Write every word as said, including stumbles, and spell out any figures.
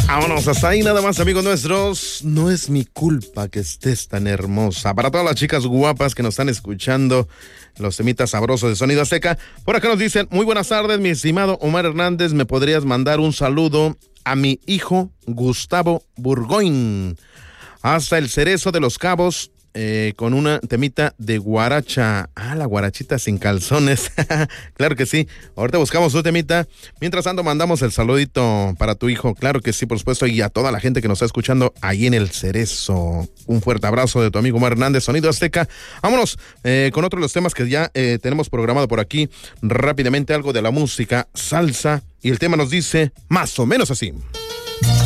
Vámonos, hasta ahí nada más, amigos nuestros. No es mi culpa que estés tan hermosa. Para todas las chicas guapas que nos están escuchando, los temitas sabrosos de Sonido Azteca. Por acá nos dicen, muy buenas tardes, mi estimado Omar Hernández. ¿Me podrías mandar un saludo a mi hijo Gustavo Burgoyne hasta el Cerezo de los Cabos? Eh, con una temita de guaracha. Ah, la guarachita sin calzones. Claro que sí. Ahorita buscamos su temita. Mientras tanto, mandamos el saludito para tu hijo. Claro que sí, por supuesto. Y a toda la gente que nos está escuchando ahí en el Cerezo. Un fuerte abrazo de tu amigo Omar Hernández, Sonido Azteca. Vámonos eh, con otro de los temas que ya eh, tenemos programado por aquí. Rápidamente, algo de la música salsa. Y el tema nos dice más o menos así.